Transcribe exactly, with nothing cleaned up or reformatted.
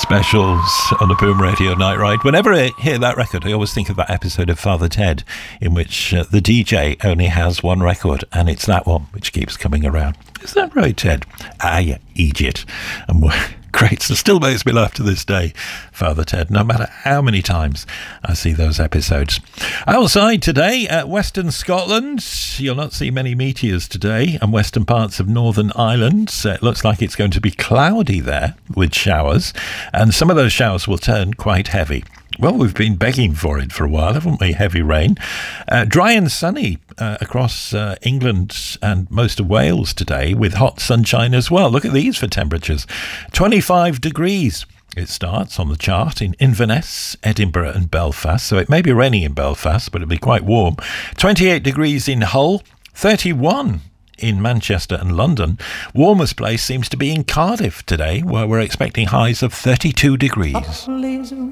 Specials on the Boom Radio Night Ride. Whenever I hear that record, I always think of that episode of Father Ted in which uh, the D J only has one record, and it's that one which keeps coming around. Is that right, Ted? Ah, you idiot. And great, so still makes me laugh to this day, Father Ted, no matter how many times I see those episodes. Outside today, at Western Scotland, you'll not see many meteors today, and western parts of Northern Ireland. So it looks like it's going to be cloudy there with showers, and some of those showers will turn quite heavy. Well, we've been begging for it for a while, haven't we? Heavy rain. Uh, dry and sunny uh, across uh, England and most of Wales today, with hot sunshine as well. Look at these for temperatures. twenty-five degrees. It starts on the chart in Inverness, Edinburgh and Belfast. So it may be raining in Belfast, but it'll be quite warm. twenty-eight degrees in Hull. thirty-one in Manchester and London. Warmest place seems to be in Cardiff today, where we're expecting highs of thirty-two degrees.